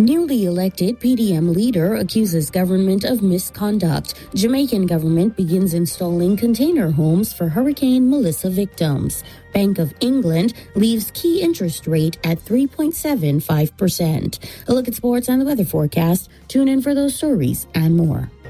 Newly elected PDM leader accuses government of misconduct. Jamaican government begins installing container homes for Hurricane Melissa victims. Bank of England leaves key interest rate at 3.75%. A look at sports and the weather forecast. Tune in for those stories and more.